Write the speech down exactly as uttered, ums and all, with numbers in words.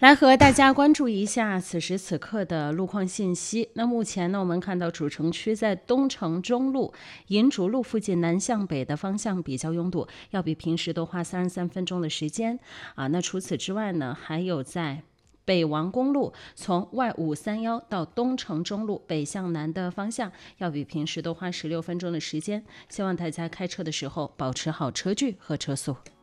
来和大家关注一下此时此刻的路况信息。那目前呢，我们看到主城区在东城中路、银竹路附近南向北的方向比较拥堵，要比平时多花三十三分钟的时间啊。那除此之外呢，还有在北王公路从 Y 五三一到东城中路北向南的方向，要比平时多花十六分钟的时间。希望大家开车的时候保持好车距和车速。